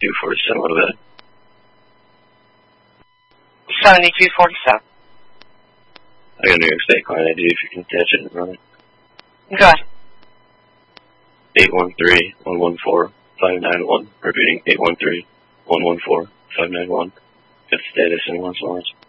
247, what about it? 7247. I got a New York State client ID if you can attach it and run it. Go ahead. 813-114-591. Repeating, 813-114-591. Got status in Los Angeles.